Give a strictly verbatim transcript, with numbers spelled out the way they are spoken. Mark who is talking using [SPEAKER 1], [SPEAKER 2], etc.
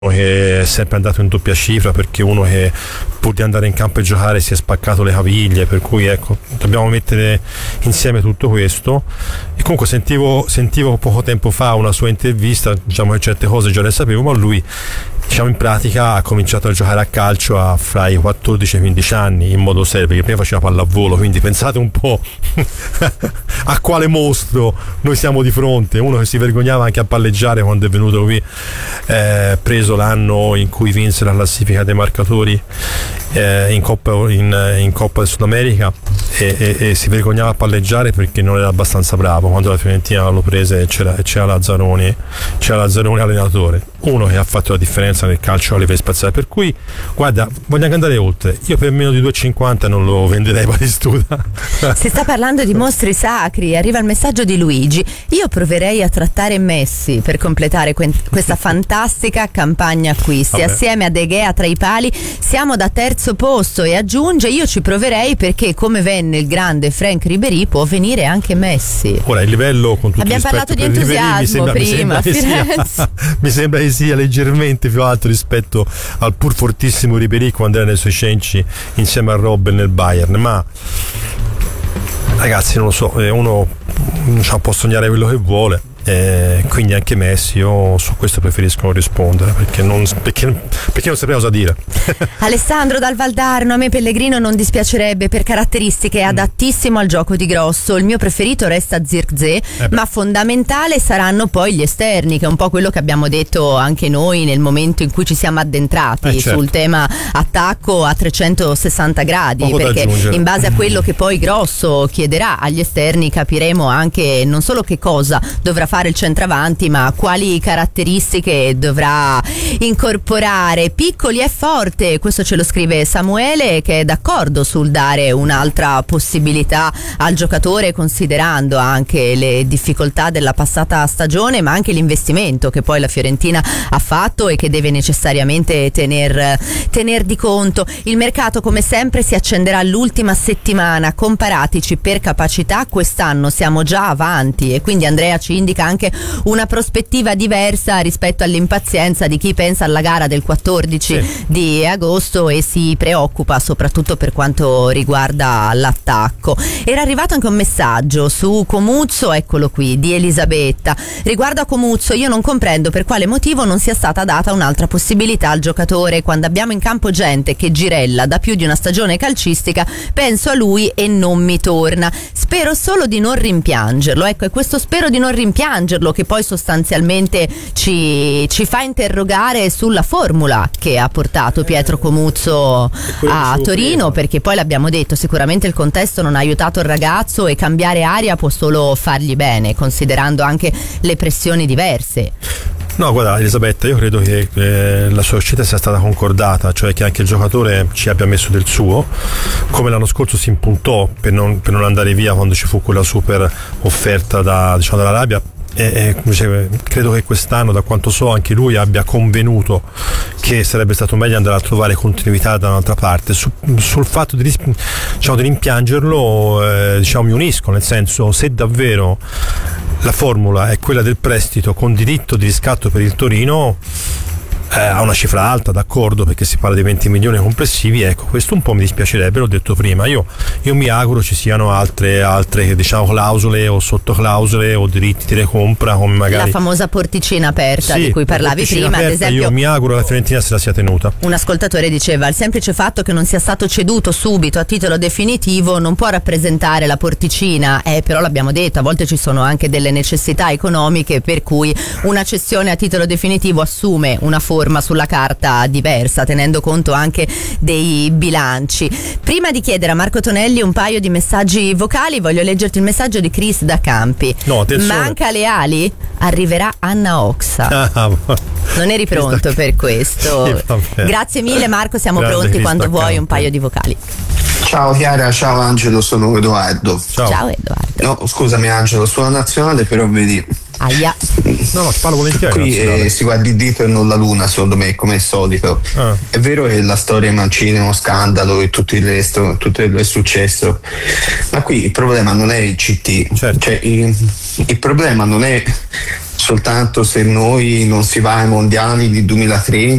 [SPEAKER 1] che è sempre andato in doppia cifra, perché uno che pur di andare in campo e giocare si è spaccato le caviglie, per cui ecco, dobbiamo mettere insieme tutto questo. E comunque sentivo, sentivo poco tempo fa una sua intervista, diciamo che certe cose già le sapevo, ma lui, diciamo, in pratica ha cominciato a giocare a calcio a fra i quattordici e i quindici anni in modo serio, perché prima faceva pallavolo, quindi pensate un po' a quale mostro noi siamo di fronte, uno che si vergognava anche a palleggiare quando è venuto qui, eh, preso l'anno in cui vinse la classifica dei marcatori eh, in, Coppa, in, in Coppa del Sud America, e, e, e si vergognava a palleggiare perché non era abbastanza bravo. Quando la Fiorentina lo prese c'era, c'era Lazzaroni c'era Lazzaroni allenatore, uno che ha fatto la differenza nel calcio a livello spaziale, per cui guarda, voglio anche andare oltre, io per meno di due e cinquanta non lo venderei Batistuta.
[SPEAKER 2] Si sta parlando di mostri sacri, arriva il messaggio di Luigi: io proverei a trattare Messi per completare que- questa fantastica campagna acquisti. Vabbè. Assieme a De Gea tra i pali siamo da terzo posto, e aggiunge: io ci proverei perché come venne il grande Frank Ribéry può venire anche Messi.
[SPEAKER 1] Ora il livello, con tutto
[SPEAKER 2] abbiamo parlato di
[SPEAKER 1] Ribéry,
[SPEAKER 2] entusiasmo
[SPEAKER 1] mi sembra,
[SPEAKER 2] prima
[SPEAKER 1] mi sembra, che sia, mi sembra che sia leggermente più alto rispetto al pur fortissimo Ribéry quando era nei suoi cenci insieme a Robben nel Bayern, ma ragazzi non lo so, uno diciamo, può sognare quello che vuole. Eh, quindi anche Messi, io su questo preferisco non rispondere perché non, perché, perché non sapevo cosa dire.
[SPEAKER 2] Alessandro dal Valdarno: a me Pellegrino non dispiacerebbe per caratteristiche, è adattissimo al gioco di grosso. Il mio preferito resta Zirkzee, eh ma fondamentale saranno poi gli esterni, che è un po' quello che abbiamo detto anche noi nel momento in cui ci siamo addentrati eh, certo. sul tema attacco a trecentosessanta gradi. Poco perché in base a quello che poi Grosso chiederà agli esterni capiremo anche non solo che cosa dovrà fare il centravanti, ma quali caratteristiche dovrà incorporare. Piccoli e forte, questo ce lo scrive Samuele, che è d'accordo sul dare un'altra possibilità al giocatore, considerando anche le difficoltà della passata stagione, ma anche l'investimento che poi la Fiorentina ha fatto e che deve necessariamente tener, tener di conto. Il mercato come sempre si accenderà all'ultima settimana, comparatici per capacità quest'anno siamo già avanti, e quindi Andrea ci indica anche una prospettiva diversa rispetto all'impazienza di chi pensa alla gara del quattordici sì. di agosto e si preoccupa soprattutto per quanto riguarda l'attacco. Era arrivato anche un messaggio su Comuzzo, eccolo qui, di Elisabetta. Riguardo a Comuzzo, io non comprendo per quale motivo non sia stata data un'altra possibilità al giocatore. Quando abbiamo in campo gente che girella da più di una stagione calcistica, penso a lui e non mi torna. Spero solo di non rimpiangerlo. Ecco, è questo spero di non rimpiangerlo che poi sostanzialmente ci, ci fa interrogare sulla formula che ha portato Pietro Comuzzo a Torino, perché poi l'abbiamo detto, sicuramente il contesto non ha aiutato il ragazzo e cambiare aria può solo fargli bene, considerando anche le pressioni diverse.
[SPEAKER 1] No, guarda Elisabetta, io credo che eh, la sua uscita sia stata concordata, cioè che anche il giocatore ci abbia messo del suo, come l'anno scorso si impuntò per non, per non andare via quando ci fu quella super offerta da, diciamo, dall'Arabia. E, e, cioè, credo che quest'anno, da quanto so, anche lui abbia convenuto che sarebbe stato meglio andare a trovare continuità da un'altra parte. Su, sul fatto di, diciamo, di rimpiangerlo, eh, diciamo, mi unisco, nel senso, se davvero la formula è quella del prestito con diritto di riscatto per il Torino, eh, a una cifra alta, d'accordo, perché si parla di venti milioni complessivi, ecco, questo un po' mi dispiacerebbe, l'ho detto prima, io, io mi auguro ci siano altre, altre diciamo clausole o sottoclausole o diritti di recompra, come magari
[SPEAKER 2] la famosa porticina aperta, sì, di cui parlavi prima,
[SPEAKER 1] aperta,
[SPEAKER 2] ad esempio.
[SPEAKER 1] Io mi auguro che la Fiorentina se la sia tenuta.
[SPEAKER 2] Un ascoltatore diceva: il semplice fatto che non sia stato ceduto subito a titolo definitivo non può rappresentare la porticina, eh, però l'abbiamo detto, a volte ci sono anche delle necessità economiche per cui una cessione a titolo definitivo assume una forma sulla carta diversa, tenendo conto anche dei bilanci. Prima di chiedere a Marco Tonelli un paio di messaggi vocali, voglio leggerti il messaggio di Chris da Campi.
[SPEAKER 1] No,
[SPEAKER 2] manca le ali? Arriverà Anna Oxa. Ah, non eri pronto per questo. Sì, grazie mille Marco, siamo Grande pronti Chris quando vuoi Campi. Un paio di vocali.
[SPEAKER 3] Ciao Chiara, ciao Angelo, sono Edoardo.
[SPEAKER 2] Ciao, ciao Edoardo.
[SPEAKER 3] No, scusami Angelo, sono nazionale, però vedi.
[SPEAKER 2] Aia.
[SPEAKER 1] No, no, ti parlo volentieri.
[SPEAKER 3] Qui eh, si guarda il dito e non la luna, secondo me, come al solito. Ah. È vero che la storia Mancini è uno scandalo e tutto il resto, tutto è successo, ma qui il problema non è il C T, certo. Cioè il, il problema non è soltanto se noi non si va ai mondiali di duemilatredici